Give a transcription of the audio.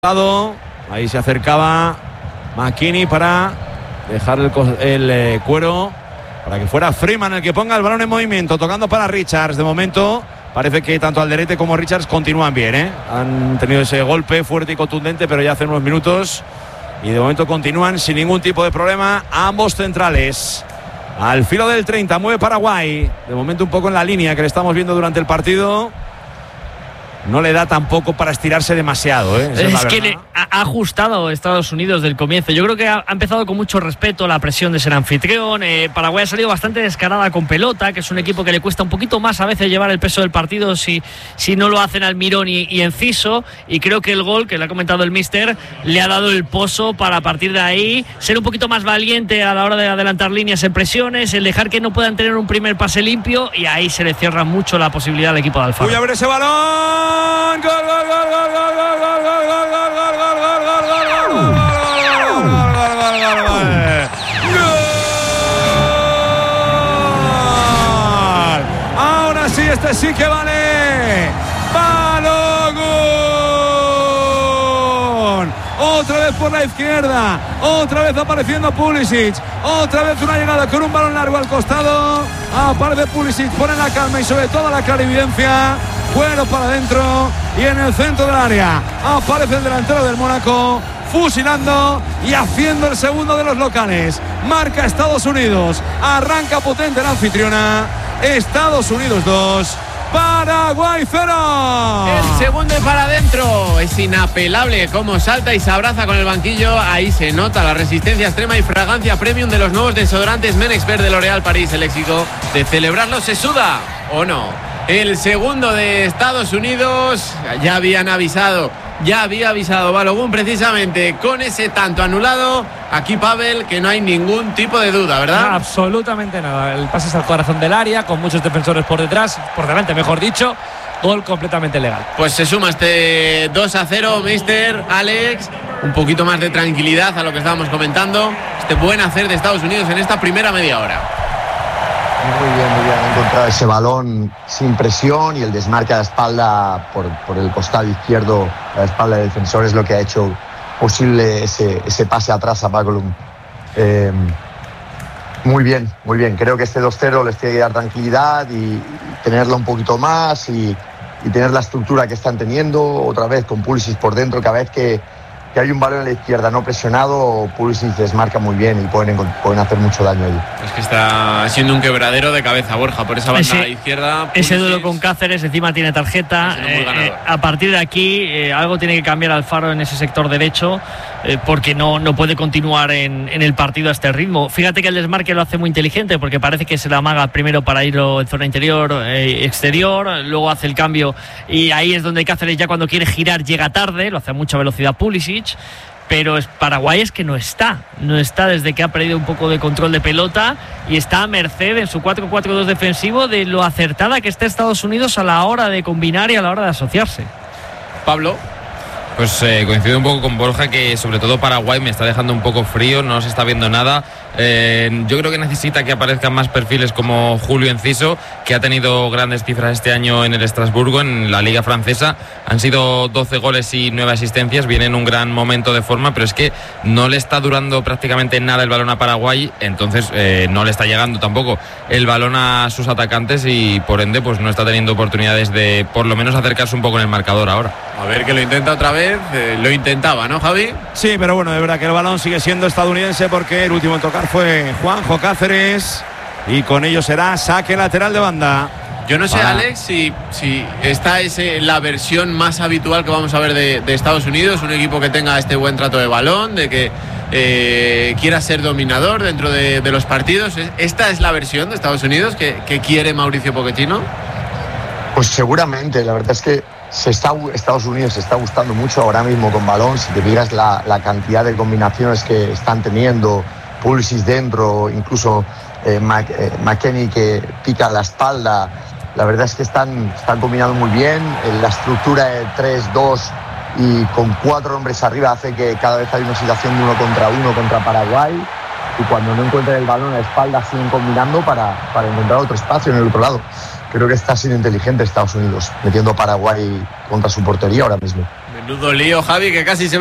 Ahí se acercaba McKennie para dejar el cuero para que fuera Freeman el que ponga el balón en movimiento, tocando para Richards. De momento parece que tanto Alderete como Richards continúan bien, Han tenido ese golpe fuerte y contundente, pero ya hace unos minutos, y de momento continúan sin ningún tipo de problema ambos centrales. Al filo del 30 mueve Paraguay, de momento un poco en la línea que le estamos viendo durante el partido. No le da tampoco para estirarse demasiado, Es que le ha ajustado Estados Unidos del comienzo. Yo creo que ha empezado con mucho respeto, la presión de ser anfitrión. Paraguay ha salido bastante descarada con pelota, que es un equipo que le cuesta un poquito más a veces llevar el peso del partido si no lo hacen Almirón y Enciso. Y creo que el gol, que le ha comentado el míster, le ha dado el pozo para a partir de ahí ser un poquito más valiente a la hora de adelantar líneas en presiones, el dejar que no puedan tener un primer pase limpio, y ahí se le cierra mucho la posibilidad al equipo de Alfaro. Voy a ver ese balón. Gol, gol, gol, gol, gol, gol, gol, gol, gol, gol. Ahora sí, este sí que vale. Balogun. Otra vez por la izquierda, otra vez apareciendo Pulisic, otra vez una llegada con un balón largo al costado. Aparece Pulisic, pone la calma y sobre todo la clarividencia. Bueno para adentro y en el centro del área aparece el delantero del Mónaco, fusilando y haciendo el segundo de los locales. Marca Estados Unidos, arranca potente la anfitriona. Estados Unidos 2, Paraguay 0. El segundo para adentro. Es inapelable cómo salta y se abraza con el banquillo. Ahí se nota la resistencia extrema y fragancia premium de los nuevos desodorantes Men Expert de L'Oréal París. El éxito de celebrarlo se suda, ¿o no? El segundo de Estados Unidos. Ya había avisado Balogun precisamente con ese tanto anulado. Aquí, Pavel, que no hay ningún tipo de duda, ¿verdad? No, absolutamente nada. El pase es al corazón del área, con muchos defensores por detrás, por delante mejor dicho. Gol completamente legal. Pues se suma este 2-0, mister Alex. Un poquito más de tranquilidad a lo que estábamos comentando. Este buen hacer de Estados Unidos en esta primera media hora. Muy bien, encontrar ese balón sin presión y el desmarque a la espalda por el costado izquierdo, a la espalda del defensor, es lo que ha hecho posible ese pase atrás a Balogun. Muy bien, creo que este 2-0 les tiene que dar tranquilidad y tenerlo un poquito más y tener la estructura que están teniendo, otra vez con Pulisic por dentro. Cada vez que hay un balón a la izquierda no presionado, Pulisic desmarca muy bien y pueden hacer mucho daño ahí. Es que está siendo un quebradero de cabeza, Borja, por esa banda izquierda. Pulisic, ese duelo con Cáceres, encima tiene tarjeta. A partir de aquí algo tiene que cambiar Alfaro en ese sector derecho, porque no puede continuar en el partido a este ritmo. Fíjate que el desmarque lo hace muy inteligente, porque parece que se la amaga primero para ir en zona interior, exterior, luego hace el cambio y ahí es donde Cáceres, ya cuando quiere girar, llega tarde, lo hace a mucha velocidad Pulisic. Pero Paraguay es que no está desde que ha perdido un poco de control de pelota y está a merced en su 4-4-2 defensivo de lo acertada que está Estados Unidos a la hora de combinar y a la hora de asociarse. Pablo. Pues coincido un poco con Borja, que sobre todo Paraguay me está dejando un poco frío, no se está viendo nada. Yo creo que necesita que aparezcan más perfiles como Julio Enciso, que ha tenido grandes cifras este año en el Estrasburgo, en la Liga Francesa. Han sido 12 goles y 9 asistencias, viene en un gran momento de forma, pero es que no le está durando prácticamente nada el balón a Paraguay, entonces no le está llegando tampoco el balón a sus atacantes y por ende pues no está teniendo oportunidades de por lo menos acercarse un poco en el marcador ahora. A ver que lo intenta otra vez. Lo intentaba, ¿no, Javi? Sí, pero bueno, de verdad que el balón sigue siendo estadounidense, porque el último en tocar fue Juanjo Cáceres y con ello será saque lateral de banda. Yo no sé, Alex, si esta es la versión más habitual que vamos a ver de Estados Unidos, un equipo que tenga este buen trato de balón, de que quiera ser dominador dentro de los partidos. ¿Esta es la versión de Estados Unidos que quiere Mauricio Pochettino? Pues seguramente, la verdad es que Estados Unidos se está gustando mucho ahora mismo con balón. Si te miras la cantidad de combinaciones que están teniendo, Pulisic dentro, incluso McKennie que pica la espalda, la verdad es que están combinando muy bien. La estructura de 3-2 y con 4 hombres arriba hace que cada vez hay una situación de 1 contra 1 contra Paraguay, y cuando no encuentran el balón a la espalda siguen combinando para encontrar otro espacio en el otro lado. Creo que está siendo inteligente Estados Unidos, metiendo a Paraguay contra su portería ahora mismo. Menudo lío, Javi, que casi se